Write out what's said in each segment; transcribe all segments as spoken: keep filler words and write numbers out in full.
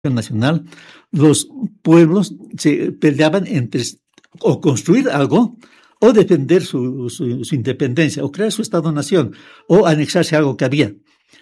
nacional, los pueblos se peleaban entre o construir algo o defender su, su, su independencia, o crear su Estado-nación, o anexarse a algo que había.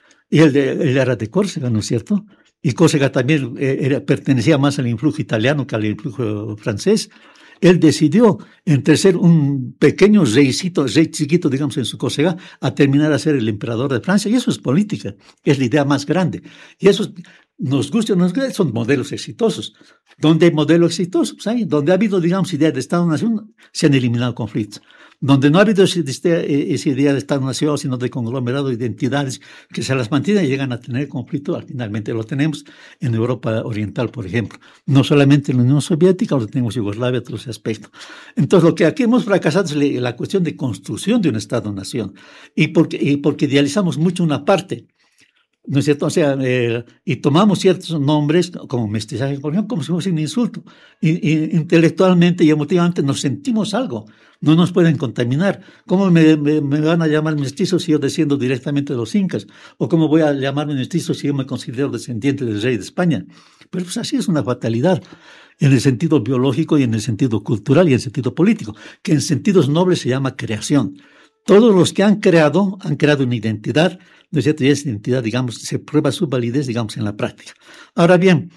Y él, de, él era de Córcega, ¿no es cierto? Y Córcega también eh, era, pertenecía más al influjo italiano que al influjo francés. Él decidió entre ser un pequeño reycito, rey chiquito, digamos, en su Córcega, a terminar a ser el emperador de Francia. Y eso es política, es la idea más grande. Y eso, nos gusta o no nos gusta, son modelos exitosos. Donde hay modelos exitosos, pues hay, donde ha habido, digamos, idea de Estado-Nación, se han eliminado conflictos. Donde no ha habido esa, esa idea de Estado-Nación, sino de conglomerado de identidades que se las mantienen y llegan a tener conflicto, finalmente lo tenemos en Europa Oriental, por ejemplo. No solamente en la Unión Soviética, lo tenemos en Yugoslavia, otros aspectos. Entonces, lo que aquí hemos fracasado es la cuestión de construcción de un Estado-Nación. Y porque, y porque idealizamos mucho una parte, ¿no es cierto? O sea, eh, y tomamos ciertos nombres como mestizaje, por ejemplo, como si fuese un insulto. Y, y intelectualmente y emotivamente nos sentimos algo. No nos pueden contaminar. ¿Cómo me, me, me van a llamar mestizo si yo desciendo directamente de los incas? ¿O cómo voy a llamarme mestizo si yo me considero descendiente del rey de España? Pero pues así es una fatalidad, en el sentido biológico y en el sentido cultural y en el sentido político, que en sentidos nobles se llama creación. Todos los que han creado, han creado una identidad, ¿no es cierto? Y esa identidad, digamos, se prueba su validez, digamos, en la práctica. Ahora bien,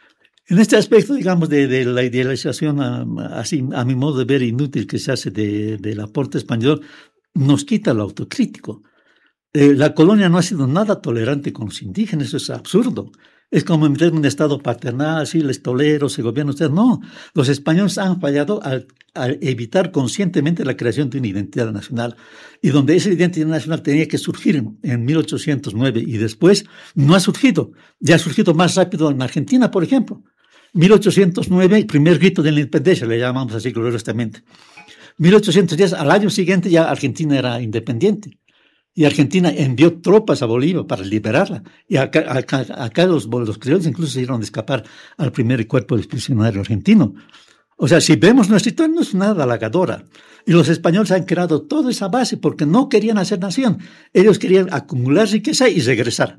en este aspecto, digamos, de, de la idealización, así, a mi modo de ver, inútil que se hace de, del aporte español, nos quita lo autocrítico. Eh, la colonia no ha sido nada tolerante con los indígenas, eso es absurdo. Es como meter un estado paternal, así les tolero, se gobierna usted. No, los españoles han fallado al, al evitar conscientemente la creación de una identidad nacional. Y donde esa identidad nacional tenía que surgir en, en mil ochocientos nueve y después, no ha surgido. Ya ha surgido más rápido en Argentina, por ejemplo. mil ochocientos nueve, primer grito de la independencia, le llamamos así gloriosamente. mil ochocientos diez, al año siguiente ya Argentina era independiente. Y Argentina envió tropas a Bolivia para liberarla. Y acá, acá, acá los, los criollos incluso se dieron de escapar al primer cuerpo expedicionario argentino. O sea, si vemos nuestra historia, no es nada halagadora. Y los españoles han creado toda esa base porque no querían hacer nación. Ellos querían acumular riqueza y regresar.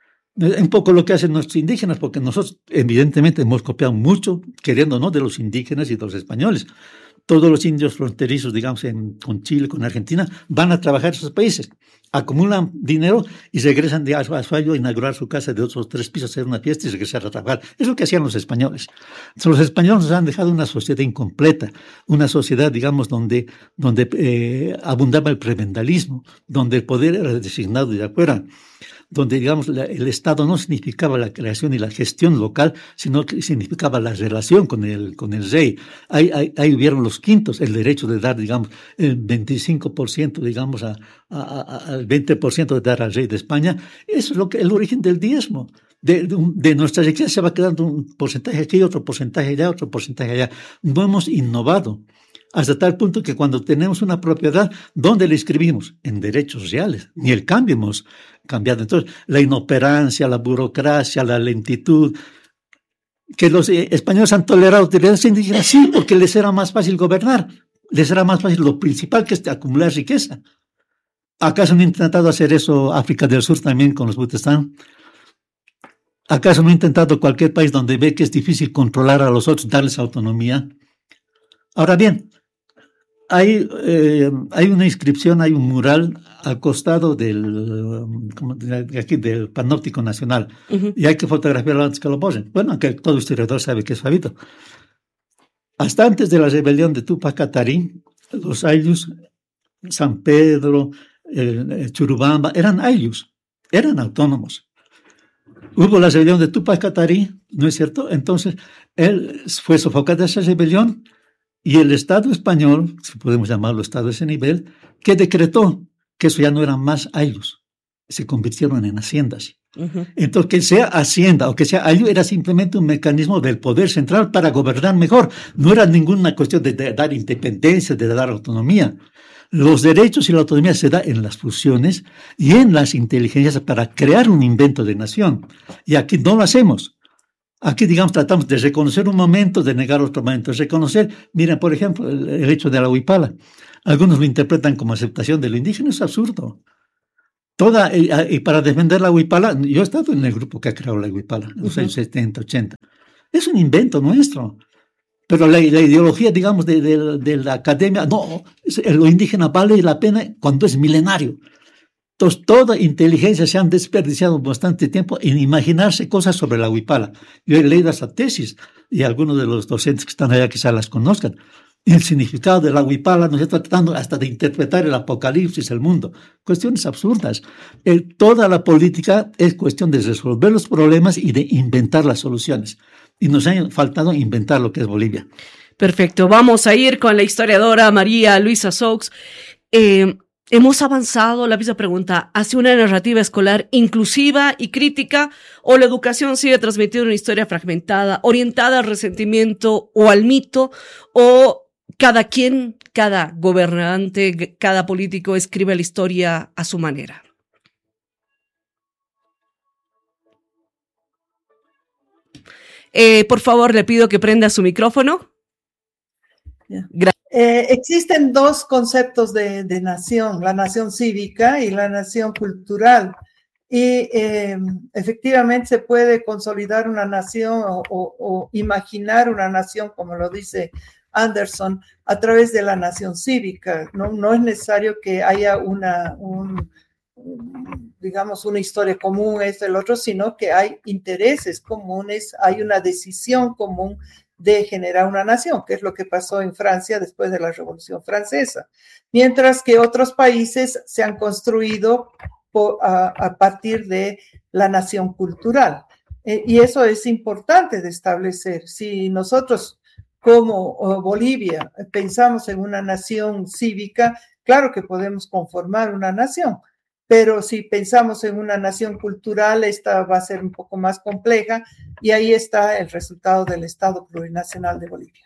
Un poco lo que hacen nuestros indígenas, porque nosotros evidentemente hemos copiado mucho, queriendo, ¿no?, de los indígenas y de los españoles. Todos los indios fronterizos, digamos, en, con Chile, con Argentina, van a trabajar en esos países, acumulan dinero y regresan de Azuayo a inaugurar su casa de otros tres pisos, hacer una fiesta y regresar a trabajar. Es lo que hacían los españoles. Entonces, los españoles nos han dejado una sociedad incompleta, una sociedad, digamos, donde, donde eh, abundaba el prebendalismo, donde el poder era designado de afuera, donde, digamos, la, el Estado no significaba la creación y la gestión local, sino que significaba la relación con el, con el rey. Ahí, ahí, ahí hubieron los quintos, el derecho de dar, digamos, el veinticinco por ciento, digamos, a, a, a, al veinte por ciento de dar al rey de España. Eso es lo que, el origen del diezmo. De, de, de nuestra riqueza se va quedando un porcentaje aquí, otro porcentaje allá, otro porcentaje allá. No hemos innovado. Hasta tal punto que cuando tenemos una propiedad, ¿dónde la inscribimos? En derechos reales. Ni el cambio hemos cambiado. Entonces, la inoperancia, la burocracia, la lentitud, que los españoles han tolerado autoridades indígenas, sí, porque les era más fácil gobernar. Les era más fácil lo principal, que es acumular riqueza. ¿Acaso no ha intentado hacer eso África del Sur también con los Butestán? ¿Acaso no ha intentado cualquier país donde ve que es difícil controlar a los otros, darles autonomía? Ahora bien, hay, eh, hay una inscripción, hay un mural al costado del, como de aquí, del Panóptico Nacional, uh-huh. Y hay que fotografiarlo antes que lo borren. Bueno, aunque todo historiador sabe que es fabito. Hasta antes de la rebelión de Tupac Katari, los ayllus, San Pedro, eh, Churubamba, eran ayllus, eran autónomos. Hubo la rebelión de Tupac Katari, ¿no es cierto? Entonces, él fue sofocado de esa rebelión. Y el Estado español, si podemos llamarlo Estado de ese nivel, que decretó que eso ya no eran más ayllus, se convirtieron en haciendas. Uh-huh. Entonces, que sea hacienda o que sea ayllu era simplemente un mecanismo del poder central para gobernar mejor. No era ninguna cuestión de, de dar independencia, de dar autonomía. Los derechos y la autonomía se da en las fusiones y en las inteligencias para crear un invento de nación. Y aquí no lo hacemos. Aquí, digamos, tratamos de reconocer un momento, de negar otro momento. Reconocer, miren, por ejemplo, el, el hecho de la huipala. Algunos lo interpretan como aceptación de lo indígena, es absurdo. Toda, y, y para defender la huipala, yo he estado en el grupo que ha creado la huipala, en los uh-huh. años setenta, ochenta. Es un invento nuestro. Pero la, la ideología, digamos, de, de, de la academia, no, lo indígena vale la pena cuando es milenario. Entonces, toda inteligencia se han desperdiciado bastante tiempo en imaginarse cosas sobre la huipala. Yo he leído esa tesis y algunos de los docentes que están allá quizás las conozcan. El significado de la huipala nos está tratando hasta de interpretar el apocalipsis, el mundo. Cuestiones absurdas. El, toda la política es cuestión de resolver los problemas y de inventar las soluciones. Y nos ha faltado inventar lo que es Bolivia. Perfecto. Vamos a ir con la historiadora María Luisa Saux. Eh, ¿Hemos avanzado, la misma pregunta, hacia una narrativa escolar inclusiva y crítica, o la educación sigue transmitiendo una historia fragmentada, orientada al resentimiento o al mito, o cada quien, cada gobernante, cada político escribe la historia a su manera? Eh, por favor, le pido que prenda su micrófono. Gracias. Eh, existen dos conceptos de, de nación, la nación cívica y la nación cultural. Y eh, efectivamente se puede consolidar una nación o, o, o imaginar una nación, como lo dice Anderson, a través de la nación cívica. No, no es necesario que haya una, un, digamos, una historia común, esto, el otro, sino que hay intereses comunes, hay una decisión común de generar una nación, que es lo que pasó en Francia después de la Revolución Francesa, mientras que otros países se han construido por, a, a partir de la nación cultural. Eh, y eso es importante de establecer. Si nosotros como oh, Bolivia pensamos en una nación cívica, claro que podemos conformar una nación, pero si pensamos en una nación cultural, esta va a ser un poco más compleja, y ahí está el resultado del Estado Plurinacional de Bolivia.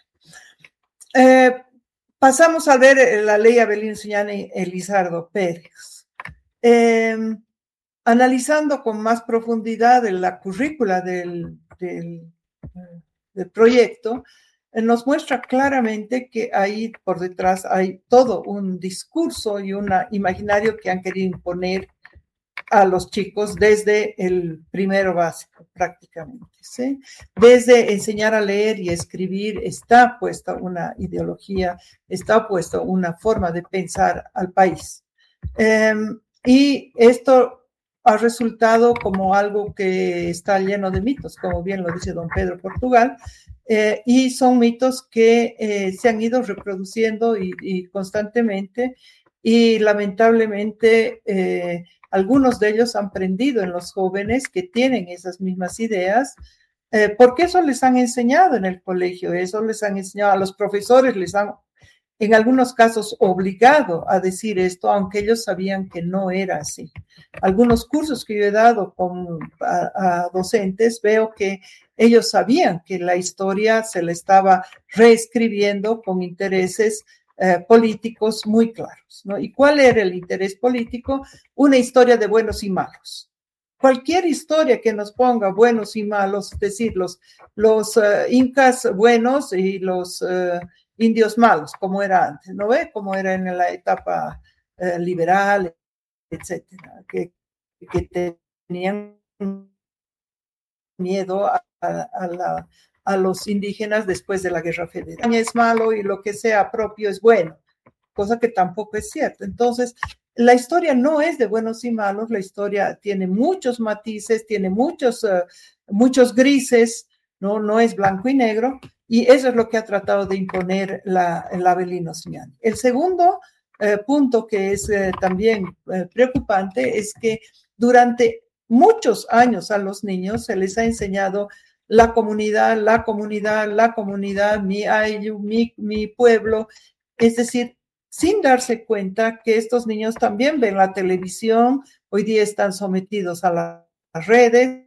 Eh, pasamos a ver la ley Avelino Suñana y Elizardo Pérez. Eh, analizando con más profundidad la currícula del, del, del proyecto, nos muestra claramente que ahí por detrás hay todo un discurso y un imaginario que han querido imponer a los chicos desde el primero básico, prácticamente, ¿sí? Desde enseñar a leer y escribir está puesta una ideología, está puesta una forma de pensar al país. Eh, y esto ha resultado como algo que está lleno de mitos, como bien lo dice don Pedro Portugal, Eh, y son mitos que eh, se han ido reproduciendo y, y constantemente, y lamentablemente eh, algunos de ellos han prendido en los jóvenes que tienen esas mismas ideas, eh, porque eso les han enseñado en el colegio, eso les han enseñado a los profesores, les han en algunos casos obligado a decir esto, aunque ellos sabían que no era así. Algunos cursos que yo he dado con, a, a docentes, veo que ellos sabían que la historia se le estaba reescribiendo con intereses eh, políticos muy claros, ¿no? ¿Y cuál era el interés político? Una historia de buenos y malos. Cualquier historia que nos ponga buenos y malos, es decir, los, los uh, incas buenos y los uh, indios malos, como era antes, ¿no ve? Como era en la etapa uh, liberal, etcétera, que, que tenían miedo a, a, a, la, a los indígenas después de la Guerra Federal. Es malo y lo que sea propio es bueno, cosa que tampoco es cierto. Entonces, la historia no es de buenos y malos, la historia tiene muchos matices, tiene muchos, uh, muchos grises, ¿no? No es blanco y negro, y eso es lo que ha tratado de imponer la, la Avelino Suñana. El segundo eh, punto que es eh, también eh, preocupante es que durante muchos años a los niños se les ha enseñado la comunidad, la comunidad, la comunidad, mi ayllu, mi, mi pueblo, es decir, sin darse cuenta que estos niños también ven la televisión, hoy día están sometidos a la, las redes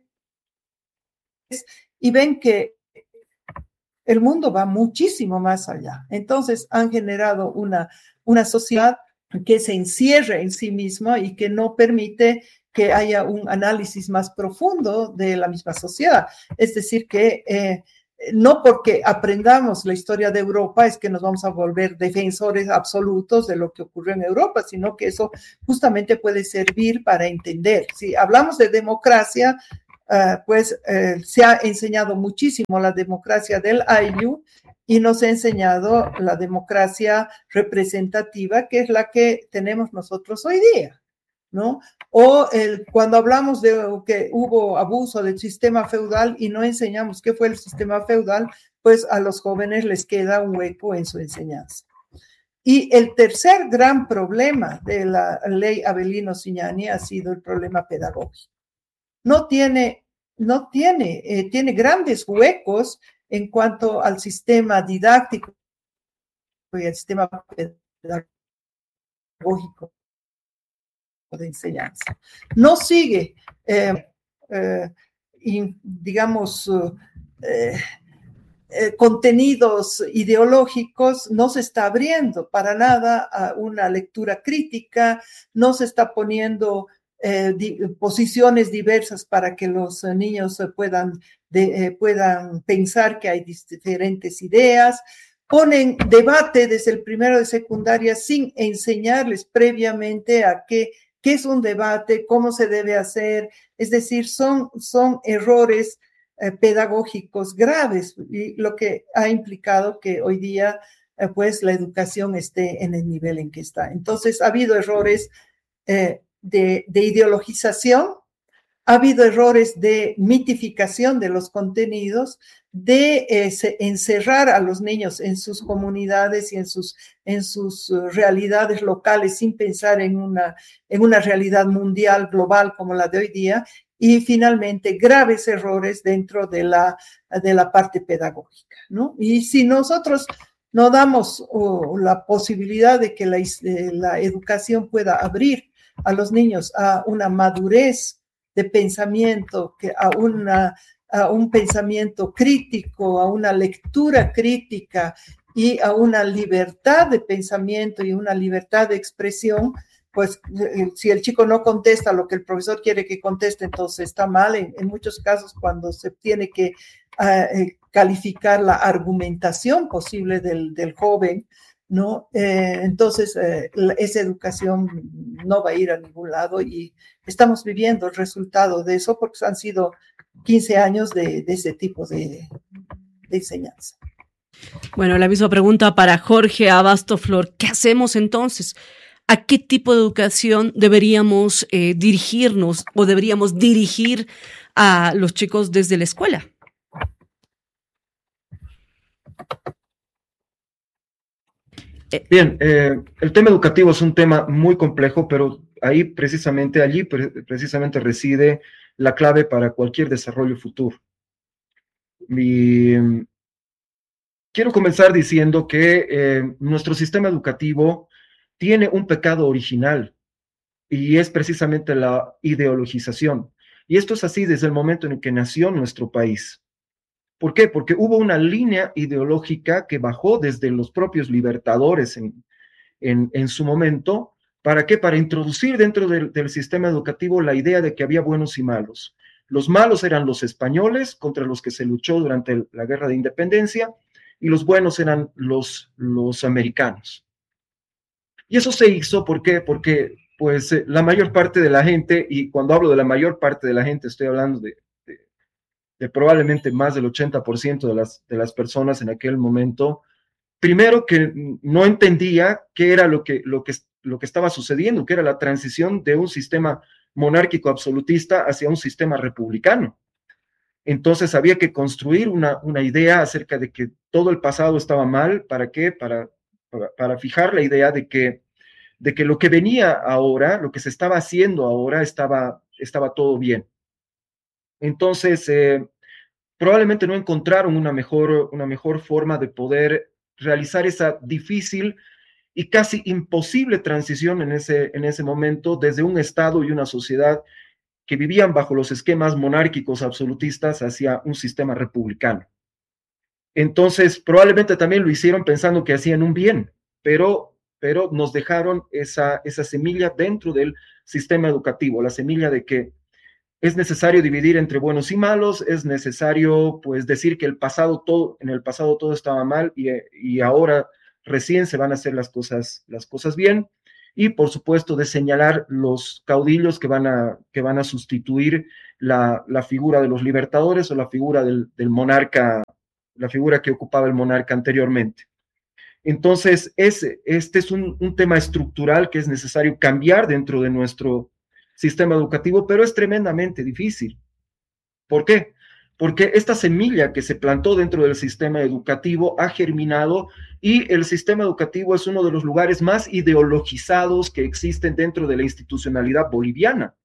y ven que el mundo va muchísimo más allá. Entonces han generado una, una sociedad que se encierra en sí misma y que no permite que haya un análisis más profundo de la misma sociedad. Es decir, que eh, no porque aprendamos la historia de Europa es que nos vamos a volver defensores absolutos de lo que ocurrió en Europa, sino que eso justamente puede servir para entender. Si hablamos de democracia, uh, pues uh, se ha enseñado muchísimo la democracia del Ayllu y nos ha enseñado la democracia representativa, que es la que tenemos nosotros hoy día, ¿no? O el, cuando hablamos de que hubo abuso del sistema feudal y no enseñamos qué fue el sistema feudal, pues a los jóvenes les queda un hueco en su enseñanza. Y el tercer gran problema de la ley Avelino Cignani ha sido el problema pedagógico. No tiene, no tiene, eh, tiene grandes huecos en cuanto al sistema didáctico y al sistema pedagógico de enseñanza. No sigue, eh, eh, y, digamos, eh, eh, contenidos ideológicos, no se está abriendo para nada a una lectura crítica, no se está poniendo eh, di, posiciones diversas para que los niños puedan, de, eh, puedan pensar que hay diferentes ideas. Ponen debate desde el primero de secundaria sin enseñarles previamente a qué qué es un debate, cómo se debe hacer, es decir, son, son errores eh, pedagógicos graves, y lo que ha implicado que hoy día eh, pues la educación esté en el nivel en que está. Entonces ha habido errores eh, de, de ideologización, ha habido errores de mitificación de los contenidos, de eh, encerrar a los niños en sus comunidades y en sus, en sus uh, realidades locales sin pensar en una, en una realidad mundial, global como la de hoy día, y finalmente graves errores dentro de la, de la parte pedagógica, ¿no? Y si nosotros no damos uh, la posibilidad de que la, eh, la educación pueda abrir a los niños a una madurez de pensamiento, que a, una, a un pensamiento crítico, a una lectura crítica y a una libertad de pensamiento y una libertad de expresión, pues si el chico no contesta lo que el profesor quiere que conteste, entonces está mal. En, en muchos casos, cuando se tiene que uh, calificar la argumentación posible del, del joven, ¿no? Eh, entonces, eh, esa educación no va a ir a ningún lado y estamos viviendo el resultado de eso porque han sido quince años de, de ese tipo de, de enseñanza. Bueno, la misma pregunta para Jorge Abasto Flor. ¿Qué hacemos entonces? ¿A qué tipo de educación deberíamos eh, dirigirnos o deberíamos dirigir a los chicos desde la escuela? Bien, eh, el tema educativo es un tema muy complejo, pero ahí precisamente, allí pre precisamente reside la clave para cualquier desarrollo futuro. Y quiero comenzar diciendo que eh, nuestro sistema educativo tiene un pecado original y es precisamente la ideologización. Y esto es así desde el momento en el que nació nuestro país. ¿Por qué? Porque hubo una línea ideológica que bajó desde los propios libertadores en, en, en su momento. ¿Para qué? Para introducir dentro del, del sistema educativo la idea de que había buenos y malos. Los malos eran los españoles contra los que se luchó durante el, la Guerra de Independencia y los buenos eran los, los americanos. Y eso se hizo, ¿por qué? Porque pues eh, la mayor parte de la gente, y cuando hablo de la mayor parte de la gente estoy hablando de de probablemente más del ochenta por ciento de las, de las personas en aquel momento, primero que no entendía qué era lo que, lo, que, lo que estaba sucediendo, que era la transición de un sistema monárquico absolutista hacia un sistema republicano. Entonces había que construir una, una idea acerca de que todo el pasado estaba mal. ¿Para qué? Para, para, para fijar la idea de que, de que lo que venía ahora, lo que se estaba haciendo ahora, estaba, estaba todo bien. Entonces, eh, probablemente no encontraron una mejor, una mejor forma de poder realizar esa difícil y casi imposible transición en ese, en ese momento desde un Estado y una sociedad que vivían bajo los esquemas monárquicos absolutistas hacia un sistema republicano. Entonces, probablemente también lo hicieron pensando que hacían un bien, pero, pero nos dejaron esa, esa semilla dentro del sistema educativo, la semilla de que es necesario dividir entre buenos y malos, es necesario pues decir que el pasado todo, en el pasado todo estaba mal y, y ahora recién se van a hacer las cosas, las cosas bien, y por supuesto de señalar los caudillos que van a, que van a sustituir la, la figura de los libertadores o la figura del, del monarca, la figura que ocupaba el monarca anteriormente. Entonces, es, este es un, un tema estructural que es necesario cambiar dentro de nuestro sistema educativo, pero es tremendamente difícil. ¿Por qué? Porque esta semilla que se plantó dentro del sistema educativo ha germinado y el sistema educativo es uno de los lugares más ideologizados que existen dentro de la institucionalidad boliviana.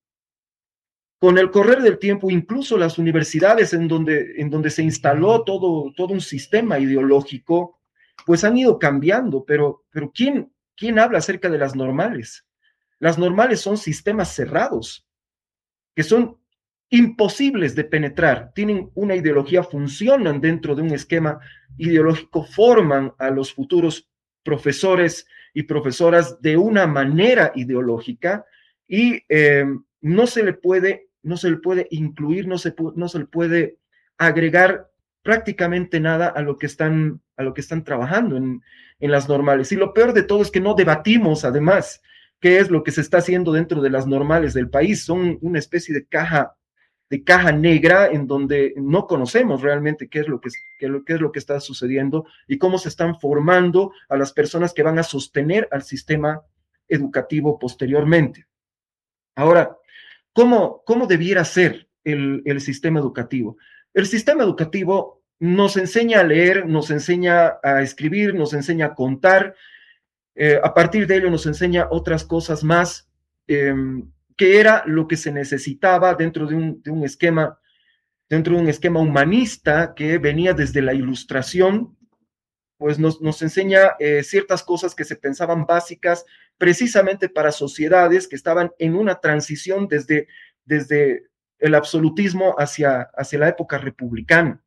Con el correr del tiempo, incluso las universidades en donde, en donde se instaló todo, todo un sistema ideológico, pues han ido cambiando, pero, pero ¿quién, quién habla acerca de las normales? Las normales son sistemas cerrados, que son imposibles de penetrar, tienen una ideología, funcionan dentro de un esquema ideológico, forman a los futuros profesores y profesoras de una manera ideológica y eh, no se le puede, no se le puede incluir, no se, no se le puede agregar prácticamente nada a lo que están, a lo que están trabajando en, en las normales. Y lo peor de todo es que no debatimos, además, qué es lo que se está haciendo dentro de las normales del país. Son una especie de caja, de caja negra en donde no conocemos realmente qué es lo que, qué es lo, qué es lo que está sucediendo y cómo se están formando a las personas que van a sostener al sistema educativo posteriormente. Ahora, ¿cómo, cómo debiera ser el, el sistema educativo? El sistema educativo nos enseña a leer, nos enseña a escribir, nos enseña a contar. Eh, a partir de ello nos enseña otras cosas más, eh, que era lo que se necesitaba dentro de un, de un esquema, dentro de un esquema humanista que venía desde la Ilustración, pues nos, nos enseña eh, ciertas cosas que se pensaban básicas precisamente para sociedades que estaban en una transición desde, desde el absolutismo hacia, hacia la época republicana.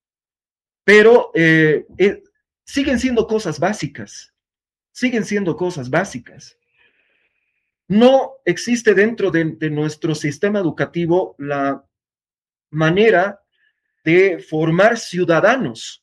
Pero eh, eh, siguen siendo cosas básicas. Siguen siendo cosas básicas. No existe dentro de, de nuestro sistema educativo la manera de formar ciudadanos.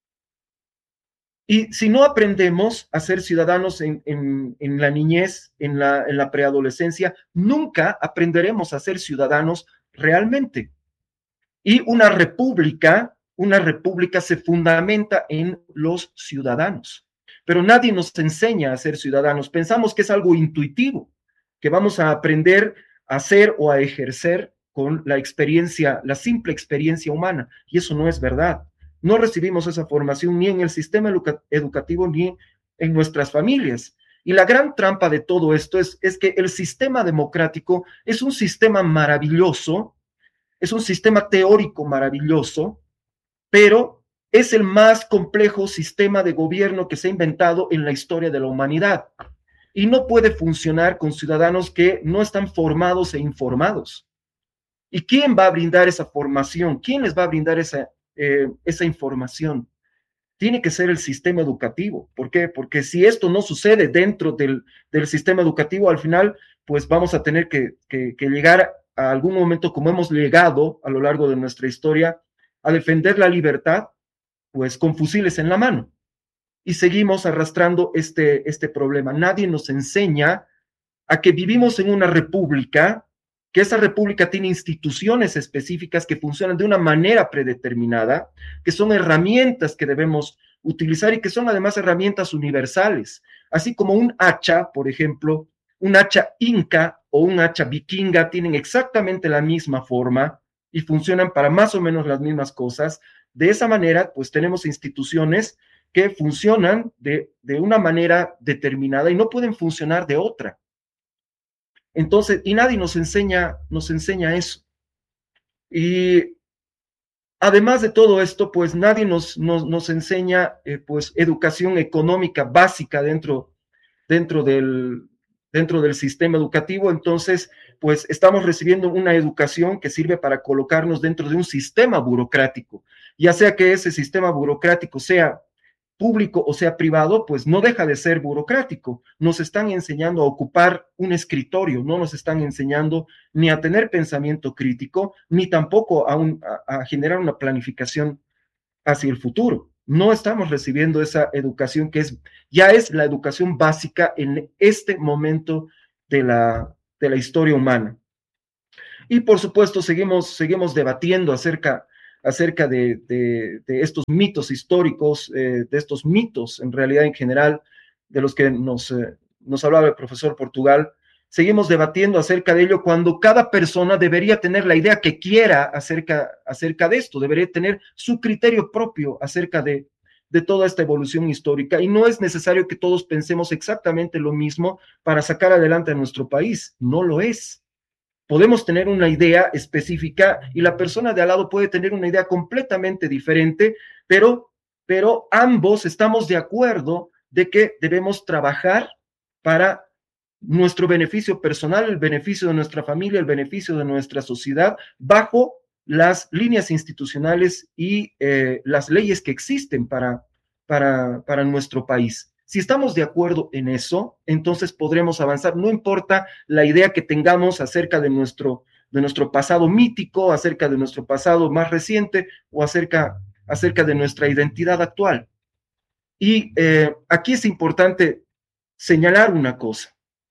Y si no aprendemos a ser ciudadanos en, en, en la niñez, en la, en la preadolescencia, nunca aprenderemos a ser ciudadanos realmente. Y una república, una república se fundamenta en los ciudadanos. Pero nadie nos enseña a ser ciudadanos. Pensamos que es algo intuitivo, que vamos a aprender a hacer o a ejercer con la experiencia, la simple experiencia humana, y eso no es verdad. No recibimos esa formación ni en el sistema educa- educativo ni en nuestras familias. Y la gran trampa de todo esto es, es que el sistema democrático es un sistema maravilloso, es un sistema teórico maravilloso, pero es el más complejo sistema de gobierno que se ha inventado en la historia de la humanidad y no puede funcionar con ciudadanos que no están formados e informados. ¿Y quién va a brindar esa formación? ¿Quién les va a brindar esa, eh, esa información? Tiene que ser el sistema educativo. ¿Por qué? Porque si esto no sucede dentro del, del sistema educativo, al final, pues vamos a tener que, que, que llegar a algún momento, como hemos llegado a lo largo de nuestra historia, a defender la libertad, pues con fusiles en la mano. Y seguimos arrastrando este, este problema. Nadie nos enseña a que vivimos en una república, que esa república tiene instituciones específicas que funcionan de una manera predeterminada, que son herramientas que debemos utilizar y que son además herramientas universales. Así como un hacha, por ejemplo, un hacha inca o un hacha vikinga tienen exactamente la misma forma y funcionan para más o menos las mismas cosas. De esa manera, pues tenemos instituciones que funcionan de, de una manera determinada y no pueden funcionar de otra. Entonces, y nadie nos enseña, nos enseña eso. Y además de todo esto, pues nadie nos, nos, nos enseña eh, pues, educación económica básica dentro, dentro, del, dentro del sistema educativo. Entonces, pues estamos recibiendo una educación que sirve para colocarnos dentro de un sistema burocrático, ya sea que ese sistema burocrático sea público o sea privado, pues no deja de ser burocrático. Nos están enseñando a ocupar un escritorio, no nos están enseñando ni a tener pensamiento crítico, ni tampoco a, un, a, a generar una planificación hacia el futuro. No estamos recibiendo esa educación que es, ya es la educación básica en este momento de la, de la historia humana. Y por supuesto seguimos, seguimos debatiendo acerca, acerca de, de, de estos mitos históricos, eh, de estos mitos en realidad en general, de los que nos, eh, nos hablaba el profesor Portugal. Seguimos debatiendo acerca de ello cuando cada persona debería tener la idea que quiera acerca, acerca de esto, debería tener su criterio propio acerca de, de toda esta evolución histórica, y no es necesario que todos pensemos exactamente lo mismo para sacar adelante a nuestro país, no lo es. Podemos tener una idea específica y la persona de al lado puede tener una idea completamente diferente, pero, pero ambos estamos de acuerdo de que debemos trabajar para nuestro beneficio personal, el beneficio de nuestra familia, el beneficio de nuestra sociedad, bajo las líneas institucionales y eh, las leyes que existen para, para, para nuestro país. Si estamos de acuerdo en eso, entonces podremos avanzar. No importa la idea que tengamos acerca de nuestro, de nuestro pasado mítico, acerca de nuestro pasado más reciente o acerca, acerca de nuestra identidad actual. Y eh, aquí es importante señalar una cosa.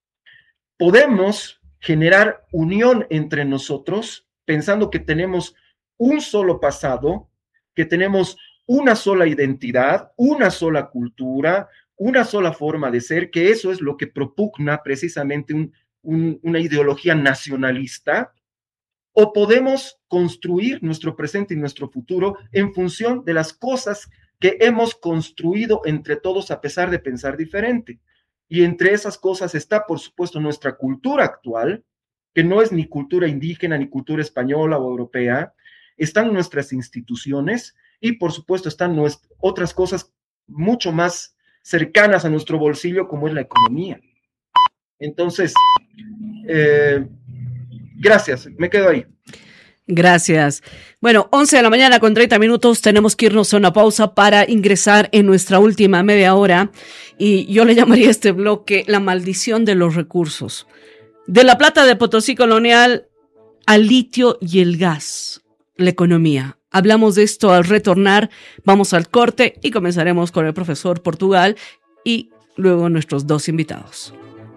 Podemos generar unión entre nosotros pensando que tenemos un solo pasado, que tenemos una sola identidad, una sola cultura, una sola forma de ser, que eso es lo que propugna precisamente un, un, una ideología nacionalista, o podemos construir nuestro presente y nuestro futuro en función de las cosas que hemos construido entre todos a pesar de pensar diferente. Y entre esas cosas está, por supuesto, nuestra cultura actual, que no es ni cultura indígena, ni cultura española o europea, están nuestras instituciones y, por supuesto, están nuestras, otras cosas mucho más cercanas a nuestro bolsillo, como es la economía. Entonces, eh, gracias, me quedo ahí. Gracias. Bueno, once de la mañana con treinta minutos, tenemos que irnos a una pausa para ingresar en nuestra última media hora, y yo le llamaría a este bloque la maldición de los recursos. De la plata de Potosí colonial al litio y el gas, la economía. Hablamos de esto al retornar, vamos al corte y comenzaremos con el profesor Portugal y luego nuestros dos invitados.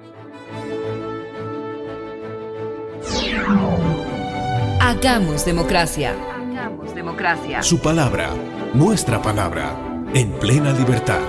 Hagamos democracia. Hagamos democracia. Su palabra, nuestra palabra, en plena libertad.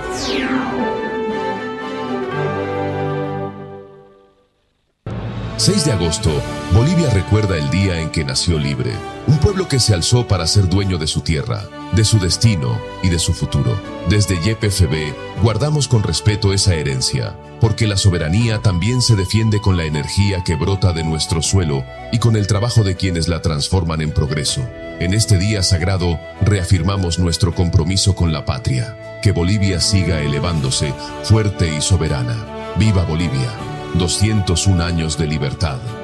seis de agosto, Bolivia recuerda el día en que nació libre. Un pueblo que se alzó para ser dueño de su tierra, de su destino y de su futuro. Desde Y P F B guardamos con respeto esa herencia, porque la soberanía también se defiende con la energía que brota de nuestro suelo y con el trabajo de quienes la transforman en progreso. En este día sagrado reafirmamos nuestro compromiso con la patria. Que Bolivia siga elevándose, fuerte y soberana. ¡Viva Bolivia! doscientos un años de libertad.